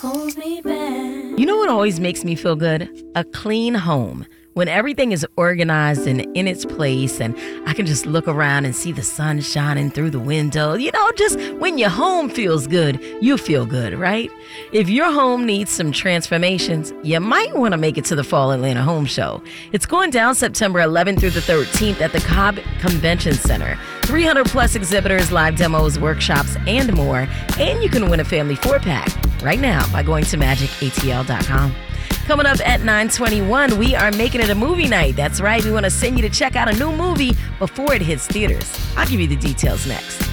Hold me back. You know what always makes me feel good? A clean home. When everything is organized and in its place, and I can just look around and see the sun shining through the window. Just when your home feels good, you feel good, right? If your home needs some transformations, you might want to make it to the Fall Atlanta Home Show. It's going down September 11th through the 13th at the Cobb Convention Center. 300 plus exhibitors, live demos, workshops, and more. And you can win a family 4-pack right now by going to magicatl.com. Coming up at 9:21, we are making it a movie night. That's right, we want to send you to check out a new movie before it hits theaters. I'll give you the details next.